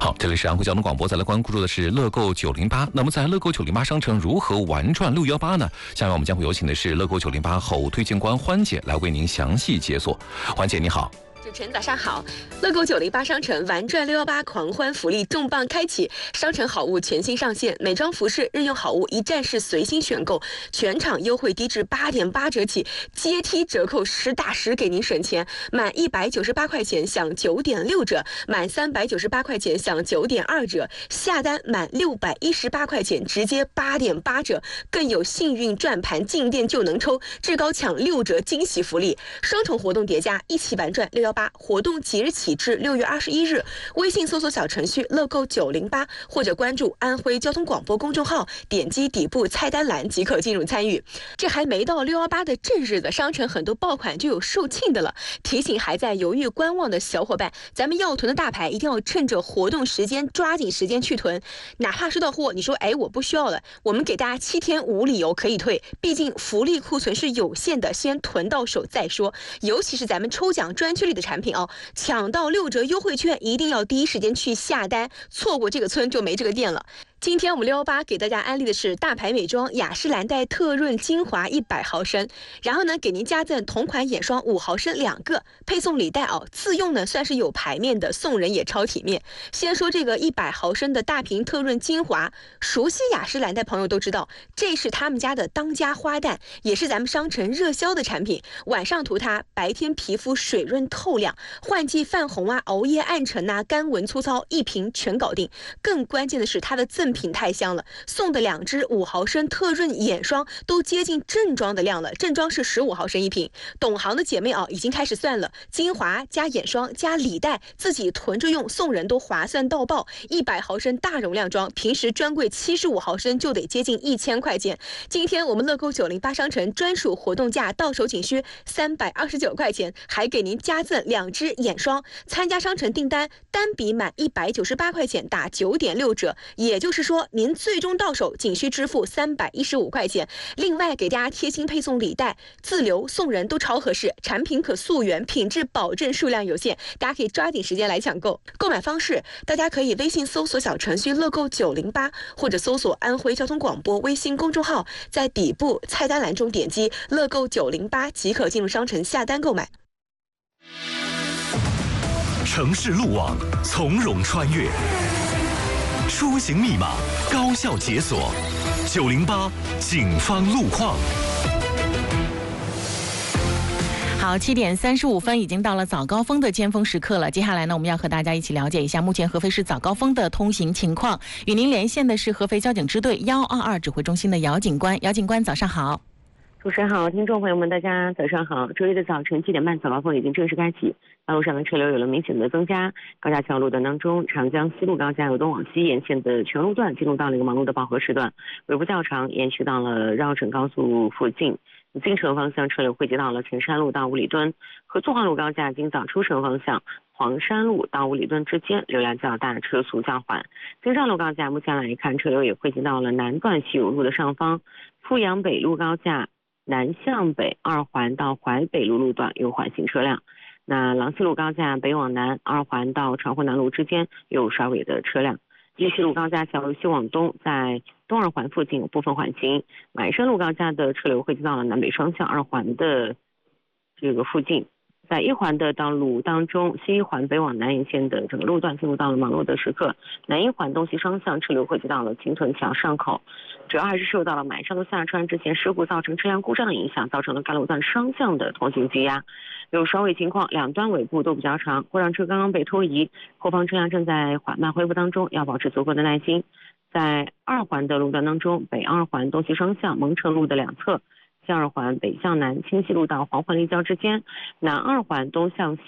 好，这里是安徽交通广播，再来关注的是乐购908。那么在乐购908商城如何玩转618呢？下面我们将会有请的是乐购908后务推荐官欢姐来为您详细解锁。欢姐你好。 主持人早上好，乐购908商城玩转618狂欢福利重磅开启，商城好物全新上线，美妆服饰、日用好物一站式随心选购，全场优惠低至8.8折起，阶梯折扣实打实给您省钱，满198块钱享9.6折，满398块钱享9.2折，下单满618块钱直接8.8折，更有幸运转盘进店就能抽，至高抢6折惊喜福利，双重活动叠加，一起玩转618。活动即日起至6月21日，微信搜索小程序乐购908或者关注安徽交通广播公众号，点击底部菜单栏即可进入参与。这还没到618的正日子，商城很多爆款就有售罄的了。提醒还在犹豫观望的小伙伴，咱们要囤的大牌一定要趁着活动时间抓紧时间去囤，哪怕收到货你说我不需要了，我们给大家7天无理由可以退，毕竟福利库存是有限的，先囤到手再说。尤其是咱们抽奖专区里的产品抢到6折优惠券一定要第一时间去下单，错过这个村就没这个店了。今天我们618给大家安利的是大牌美妆雅诗兰黛特润精华100毫升，然后呢给您加赠同款眼霜5毫升2个，配送礼袋自用呢算是有牌面的，送人也超体面。先说这个100毫升的大瓶特润精华，熟悉雅诗兰黛朋友都知道，这是他们家的当家花旦，也是咱们商城热销的产品。晚上涂它，白天皮肤水润透亮，换季泛红熬夜暗沉干纹粗糙，一瓶全搞定。更关键的是它的赠品太香了，送的2支5毫升特润眼霜都接近正装的量了，正装是15毫升一瓶。懂行的姐妹已经开始算了，精华加眼霜加礼袋，自己囤着用，送人都划算到爆。100毫升大容量装，平时专柜75毫升就得接近1000块钱。今天我们乐购908商城专属活动价到手仅需329块钱，还给您加赠2支眼霜。参加商城订单单笔满198块钱打9.6折，也就是说您最终到手仅需支付315块钱。另外给大家贴心配送礼袋，自留送人都超合适，产品可溯源，品质保证，数量有限，大家可以抓紧时间来抢购。购买方式大家可以微信搜索小程序乐购908，或者搜索安徽交通广播微信公众号，在底部菜单栏中点击乐购908即可进入商城下单购买。 城市路网从容穿越，出行密码高效解锁，908警方路况。 好，7点35分已经到了早高峰的尖峰时刻了。接下来呢，我们要和大家一起了解一下目前合肥市早高峰的通行情况。与您连线的是合肥交警支队122指挥中心的姚警官。姚警官，早上好。 主持人好，听众朋友们，大家早上好。周一的早晨7点半，早高峰已经正式开启，道路上的车流有了明显的增加。高架桥路段当中，长江西路高架由东往西沿线的全路段进入到了一个忙碌的饱和时段，尾部较长，延续到了绕城高速附近。进城方向车流汇集到了前山路到五里墩和纵贯路高架，今早出城方向黄山路到五里墩之间流量较大，车速较缓。京藏路高架目前来看，车流也汇集到了南段西五路的上方，富阳北路高架南向北2环到淮北路路段有缓行车辆。那郎西路高架北往南2环到长虹南路之间有甩尾的车辆。京西路高架桥西往东在东2环附近有部分缓行。买山路高架的车流汇集到了南北双向2环的这个附近。在1环的道路当中，西1环北往南沿线的整个路段进入到了忙碌的时刻，南1环东西双向车流汇集到了秦屯桥上口，主要还是受到了买山路下穿之前事故造成车辆故障的影响，造成了该路段双向的通行积压，有甩尾情况，两端尾部都比较长，过让车刚刚被拖移，后方车辆正在缓慢恢复当中，要保持足够的耐心。在2环的路段当中，北2环东西双向蒙城路的两侧，西2环北向南清西路到黄环立交之间，南2环东向西